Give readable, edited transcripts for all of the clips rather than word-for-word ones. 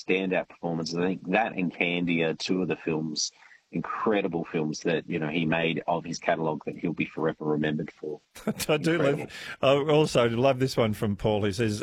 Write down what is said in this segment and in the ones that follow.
standout performances. I think that and Candy are two of the films, incredible films that, he made of his catalogue that he'll be forever remembered for. I do love. I also love this one from Paul, who says,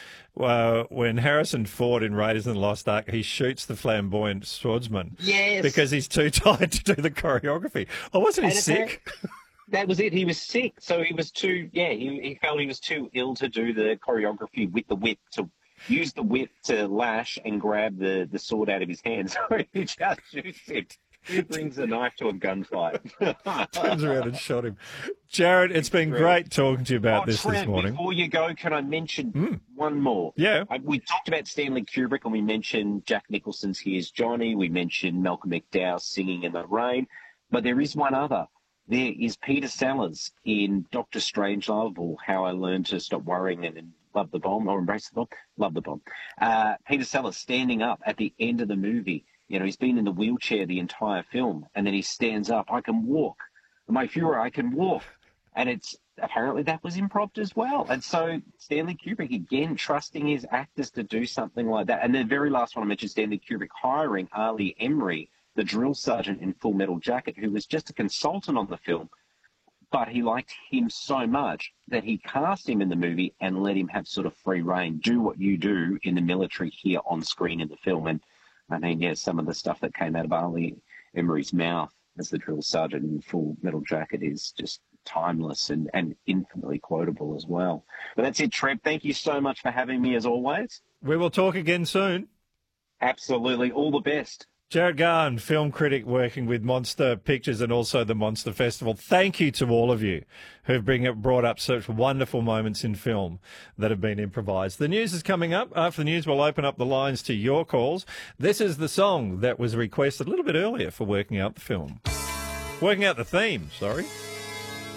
when Harrison Ford in Raiders of the Lost Ark, he shoots the flamboyant swordsman. Yes. Because he's too tired to do the choreography. Oh, wasn't he sick? That was it. He was sick, so he was too. Yeah, he felt he was too ill to do the choreography with the whip, to use the whip to lash and grab the sword out of his hand. So he just shoots him. He brings a knife to a gunfight. Turns around and shot him. Jared, it's been great talking to you about this morning. Before you go, can I mention one more? Yeah. We talked about Stanley Kubrick, and we mentioned Jack Nicholson's Here's Johnny. We mentioned Malcolm McDowell Singing in the Rain. But there is one other. There is Peter Sellers in Doctor Strangelove, or How I Learned to Stop Worrying and Love the Bomb, or Embrace the Bomb. Love the Bomb. Peter Sellers standing up at the end of the movie. He's been in the wheelchair the entire film, and then he stands up. I can walk. My Führer, I can walk. And apparently that was improv as well. And so Stanley Kubrick, again, trusting his actors to do something like that. And the very last one I mentioned, Stanley Kubrick hiring Ali Emery, the drill sergeant in Full Metal Jacket, who was just a consultant on the film, but he liked him so much that he cast him in the movie and let him have sort of free rein, do what you do in the military here on screen in the film. And I mean, yeah, some of the stuff that came out of Ali Emery's mouth as the drill sergeant in Full Metal Jacket is just timeless and infinitely quotable as well. But that's it, Trev. Thank you so much for having me as always. We will talk again soon. Absolutely. All the best. Jared Garn, film critic working with Monster Pictures and also the Monster Festival. Thank you to all of you who've brought up such wonderful moments in film that have been improvised. The news is coming up. After the news, we'll open up the lines to your calls. This is the song that was requested a little bit earlier for Working Out the Theme, sorry.